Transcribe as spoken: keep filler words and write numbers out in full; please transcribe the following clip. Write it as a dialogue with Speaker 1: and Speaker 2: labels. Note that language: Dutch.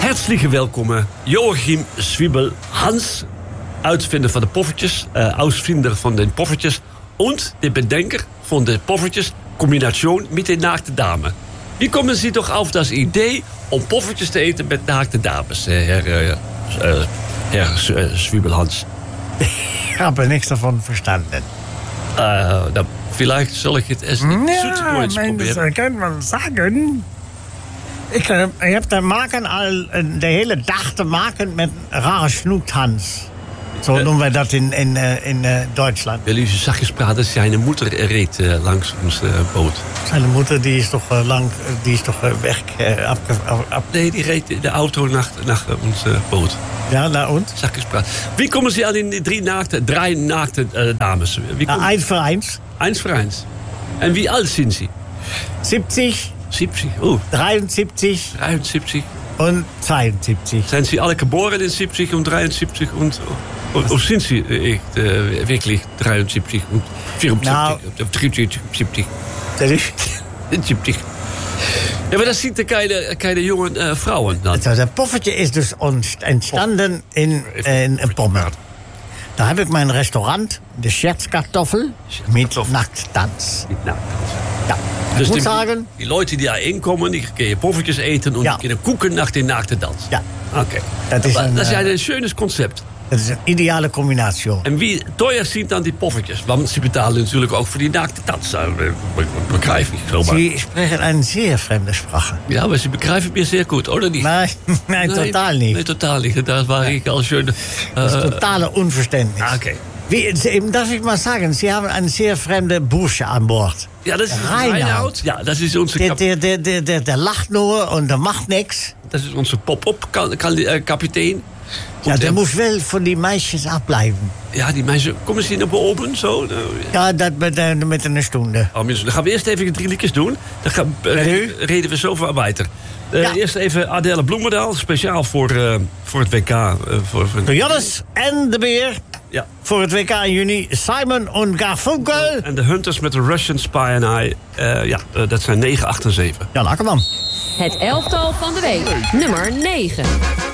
Speaker 1: Herzlich welkom, Joachim Zwiebel Hans, uitvinder van de poffertjes, uh, uitvinder van de poffertjes en de bedenker van de poffertjes, combinatie met de naakte dame. Wie komen Sie toch auf das idee om poffertjes te eten met naakte dames, Herr, uh, uh, Herr uh, Zwiebel Hans?
Speaker 2: Ich habe nichts davon verstanden.
Speaker 1: Uh, dan, vielleicht soll ich het eens
Speaker 2: ja,
Speaker 1: zoetjes
Speaker 2: mein,
Speaker 1: proberen.
Speaker 2: das kann man sagen. Ik, uh, ik heb te maken al uh, de hele dag te maken met rare snoektans. Zo
Speaker 1: Uh,
Speaker 2: noemen wij dat in, in, uh, in uh, Duitsland.
Speaker 1: Wil u zachtjes praten? Zijn moeder reed uh, langs onze uh, boot.
Speaker 2: Zijn moeder die is toch uh, lang, uh, die is toch uh, weg. Uh, afge, af, af.
Speaker 1: Nee, die reed de auto naar, naar uh, onze boot.
Speaker 2: Ja, na und?
Speaker 1: Zachtjes praten. Wie komen ze aan in die drie naakte, drie naakte uh, dames? Wie
Speaker 2: Ja, eins für eins.
Speaker 1: Eins voor eins. En wie oud zijn ze?
Speaker 2: siebzig,
Speaker 1: siebzig. Oh,
Speaker 2: dreiundsiebzig
Speaker 1: dreiundsiebzig.
Speaker 2: und zweiundsiebzig.
Speaker 1: Zijn ze alle geboren in siebzig und dreiundsiebzig und... Of, of sind sie echt uh, wirklich dreiundsiebzig und vierundsiebzig?
Speaker 2: Nou.
Speaker 1: Of dreiundsiebzig.
Speaker 2: Dat is...
Speaker 1: siebzig. Ja, maar dat zien de keine, keine jonge uh, vrouwen dan.
Speaker 2: Also, dat poffertje is dus entstanden in, in, in Pommer. Daar heb ik mijn restaurant, de Scherzkartoffel, met Nackttanz.
Speaker 1: Nou,
Speaker 2: Ja, ik
Speaker 1: dus
Speaker 2: moet
Speaker 1: die,
Speaker 2: zeggen...
Speaker 1: die Leute die daarin komen, die kunnen poffertjes eten en
Speaker 2: Ja.
Speaker 1: die kunnen koeken naar de naakte dans.
Speaker 2: Ja,
Speaker 1: Oké. Okay.
Speaker 2: Dat is een,
Speaker 1: dat is
Speaker 2: uh,
Speaker 1: een schönes concept.
Speaker 2: dat is een ideale combinatie.
Speaker 1: En wie teuer ziet dan die poffertjes? Want ze betalen natuurlijk ook voor die naakte dans. Begrijp ik zomaar.
Speaker 2: Sie sprechen een zeer vreemde sprache.
Speaker 1: Ja, maar ze begrijpen me zeer goed, oder niet?
Speaker 2: Nee, nee, totaal niet.
Speaker 1: Nee, totaal niet. Daar war ik al schön... Uh,
Speaker 2: Das ist totale Unverständnis.
Speaker 1: Ah, okay.
Speaker 2: Wie, darf ich mal sagen, Sie haben einen sehr fremden Bursche an Bord.
Speaker 1: Ja, dat is
Speaker 2: Reinoud.
Speaker 1: Reinoud. Ja, dat is onze...
Speaker 2: Der,
Speaker 1: Kap-
Speaker 2: der, der, der, der, der lacht nur und der macht nichts.
Speaker 1: dat is onze pop-up ka- ka- uh, kapitein.
Speaker 2: Ja, der
Speaker 1: En-
Speaker 2: muss wel von die meisjes afblijven.
Speaker 1: Ja, die mensen... Komen ze naar boven? Zo? Nou,
Speaker 2: Ja, dat met, uh, met een stunde.
Speaker 1: Oh, mensen, dan gaan we eerst even drie liedjes doen. Dan gaan, uh,
Speaker 2: Met u?
Speaker 1: reden we zo verder. Uh,
Speaker 2: Ja.
Speaker 1: Eerst even Adele Bloemendaal. Speciaal voor, uh, voor het W K. Uh, voor, voor...
Speaker 2: De Jannes en de Beer.
Speaker 1: Ja.
Speaker 2: Voor het W K in juni. Simon en Garfunkel.
Speaker 1: En de Hunters met de Russian Spy and I. Uh, ja, uh, dat zijn negen, acht en zeven.
Speaker 2: Jan Akkerman.
Speaker 3: Het elftal van de week. Nummer negen.